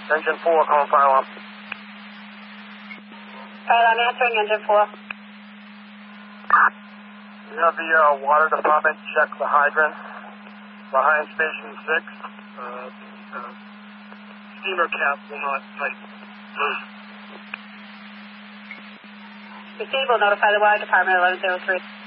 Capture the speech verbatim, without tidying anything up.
Engine four, calling fire alarm. Alright, I'm answering engine four. We have the uh, water department check the hydrants behind station six. Uh, uh, steamer cap will not tighten loose. Receive will notify the water department eleven zero three.